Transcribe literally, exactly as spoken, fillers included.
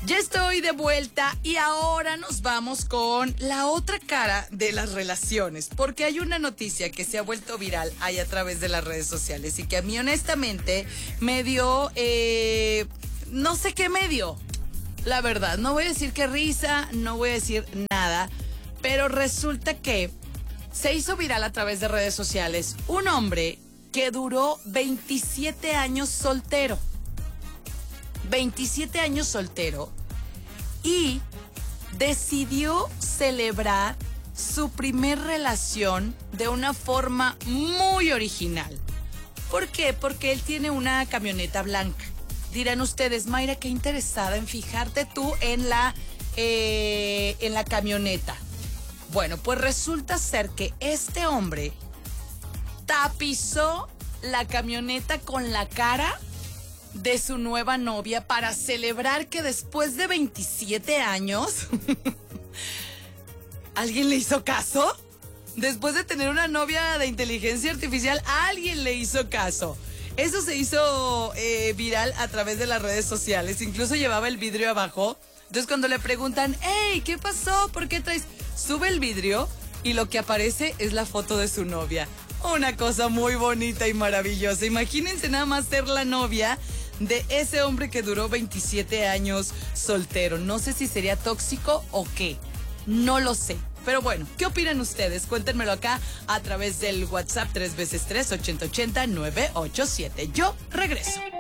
Ya estoy de vuelta y ahora nos vamos con la otra cara de las relaciones, porque hay una noticia que se ha vuelto viral ahí a través de las redes sociales y que a mí honestamente me dio, eh, no sé qué me dio, la verdad, no voy a decir qué risa, no voy a decir nada, pero resulta que se hizo viral a través de redes sociales un hombre que duró veintisiete años soltero. veintisiete años soltero y decidió celebrar su primer relación de una forma muy original. ¿Por qué? Porque él tiene una camioneta blanca. Dirán ustedes, Mayra, qué interesada en fijarte tú en la, eh, en la camioneta. Bueno, pues resulta ser que este hombre tapizó la camioneta con la cara de su nueva novia para celebrar que después de veintisiete años ¿alguien le hizo caso? Después de tener una novia de inteligencia artificial, alguien le hizo caso. Eso se hizo eh, viral a través de las redes sociales. Incluso llevaba el vidrio abajo. Entonces cuando le preguntan, hey, ¿qué pasó? ¿Por qué traes? Sube el vidrio y lo que aparece es la foto de su novia. Una cosa muy bonita y maravillosa. Imagínense nada más ser la novia de ese hombre que duró veintisiete años soltero. No sé si sería tóxico o qué. No lo sé. Pero bueno, ¿qué opinan ustedes? Cuéntenmelo acá a través del WhatsApp tres veces tres, ochenta ochenta, nueve ocho siete. Yo regreso.